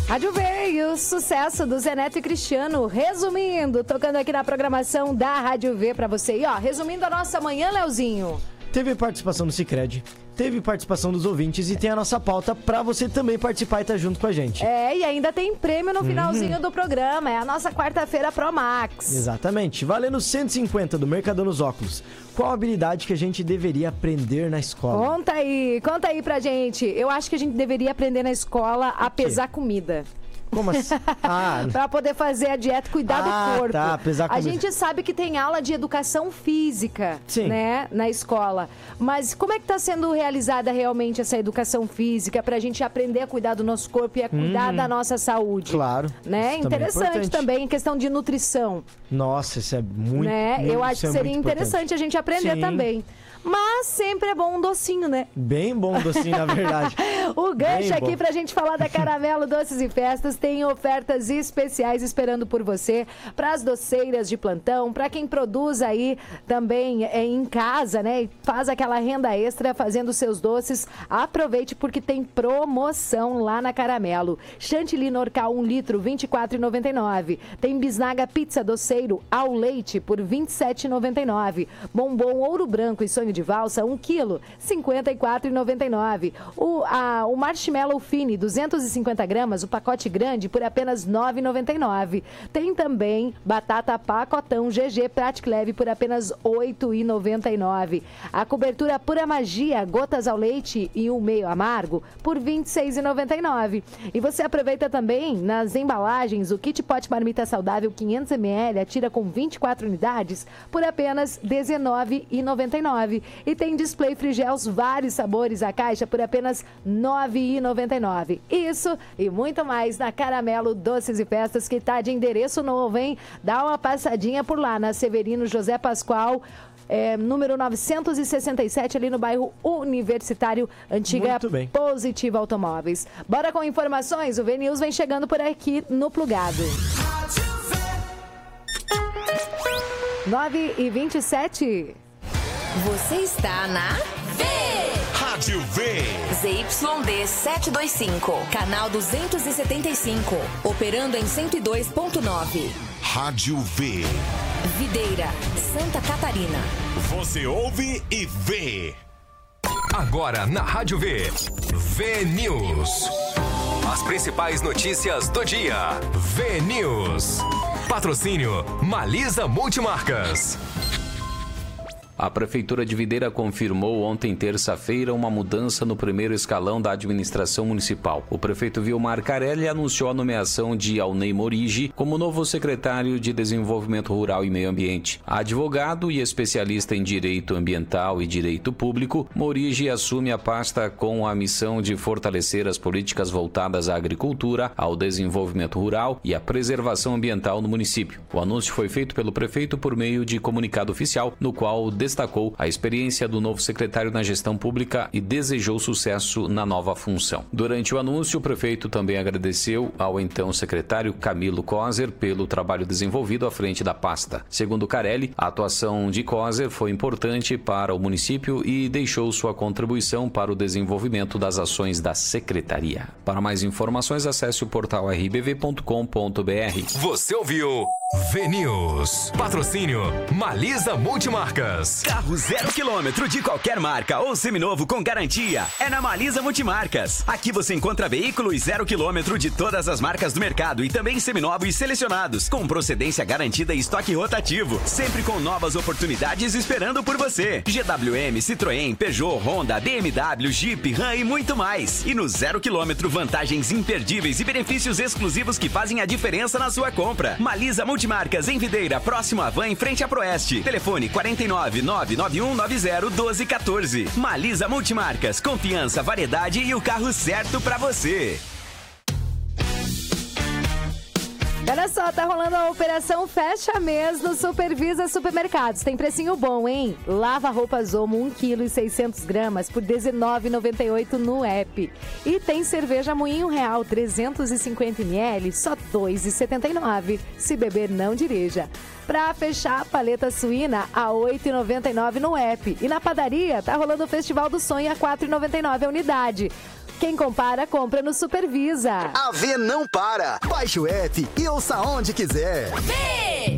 Rádio V e o sucesso do Zé Neto e Cristiano. Resumindo, tocando aqui na programação da Rádio V pra você. E ó, resumindo a nossa manhã, Leozinho. Teve participação do Sicredi, teve participação dos ouvintes e tem a nossa pauta pra você também participar e estar junto com a gente. E ainda tem prêmio no finalzinho do programa. É a nossa quarta-feira Pro Max. Exatamente. Valendo 150 do Mercador Óculos. Qual a habilidade que a gente deveria aprender na escola? Conta aí pra gente. Eu acho que a gente deveria aprender na escola a pesar comida. Como assim? Pra poder fazer a dieta, cuidar do corpo. Tá, pesar comida. A gente sabe que tem aula de educação física, sim, né, na escola. Mas como é que tá sendo realizada realmente essa educação física pra gente aprender a cuidar do nosso corpo e a cuidar da nossa saúde? Claro. Né? Interessante também, em questão de nutrição. Nossa, isso é muito, né? Eu acho que seria interessante a gente aprender também. Mas sempre é bom um docinho, né? Bem bom um docinho, na verdade. O gancho aqui pra gente falar da Caramelo Doces e Festas tem ofertas especiais esperando por você, para as doceiras de plantão, para quem produz aí também em casa, né? E faz aquela renda extra fazendo seus doces. Aproveite porque tem promoção lá na Caramelo. Chantilly Norcal 1 litro, R$ 24,99. Tem bisnaga pizza doceiro ao leite por R$ 27,99. Bombom Ouro Branco e Sonho de Valsa, 1 quilo, R$ 54,99. O Marshmallow Fine, 250 gramas, o pacote grande, por apenas R$ 9,99. Tem também batata pacotão GG Prático Leve por apenas R$ 8,99. A cobertura Pura Magia, gotas ao leite e um meio amargo, por R$ 26,99. E você aproveita também nas embalagens o kit pote marmita saudável 500 ml, atira com 24 unidades, por apenas R$ 19,99. E tem display Frigels, vários sabores, a caixa por apenas R$ 9,99. Isso e muito mais na Caramelo Doces e Festas, que tá de endereço novo, hein? Dá uma passadinha por lá, na Severino José Pascoal, número 967, ali no bairro Universitário, antiga Positiva Automóveis. Bora com informações? O V-News vem chegando por aqui no Plugado. 9h27. Você está na V. Rádio V. ZYD 725, canal 275, operando em 102.9. Rádio V. Videira, Santa Catarina. Você ouve e vê. Agora na Rádio V. V-News. As principais notícias do dia. V-News. Patrocínio Malisa Multimarcas. A Prefeitura de Videira confirmou ontem, terça-feira, uma mudança no primeiro escalão da administração municipal. O prefeito Vilmar Carelli anunciou a nomeação de Alnei Morigi como novo secretário de Desenvolvimento Rural e Meio Ambiente. Advogado e especialista em direito ambiental e direito público, Morigi assume a pasta com a missão de fortalecer as políticas voltadas à agricultura, ao desenvolvimento rural e à preservação ambiental no município. O anúncio foi feito pelo prefeito por meio de comunicado oficial, no qual destacou a experiência do novo secretário na gestão pública e desejou sucesso na nova função. Durante o anúncio, o prefeito também agradeceu ao então secretário Camilo Coser pelo trabalho desenvolvido à frente da pasta. Segundo Carelli, a atuação de Coser foi importante para o município e deixou sua contribuição para o desenvolvimento das ações da secretaria. Para mais informações, acesse o portal rbv.com.br. Você ouviu V-News. Patrocínio Malisa Multimarcas. Carro 0 km de qualquer marca ou seminovo com garantia é na Malisa Multimarcas. Aqui você encontra veículos 0 km de todas as marcas do mercado e também seminovos selecionados, com procedência garantida e estoque rotativo, sempre com novas oportunidades esperando por você. GWM, Citroën, Peugeot, Honda, BMW, Jeep, Ram e muito mais. E no 0 km, vantagens imperdíveis e benefícios exclusivos que fazem a diferença na sua compra. Malisa Multimarcas em Videira, próximo à Van, em frente à Proeste. Telefone 49991901214. Malisa Multimarcas, confiança, variedade e o carro certo pra você. Olha só, tá rolando a operação Fecha Mês no Supervisa Supermercados. Tem precinho bom, hein? Lava roupas Omo 1 kg e 600 gramas por R$19,98 no app. E tem cerveja Moinho Real 350 ml, só R$2,79. Se beber, não dirija. Pra fechar, paleta suína a R$8,99 no app. E na padaria, tá rolando o Festival do Sonho a R$4,99 a unidade. Quem compara, compra no Supervisa. A V não para. Baixe o app e ouça onde quiser. V!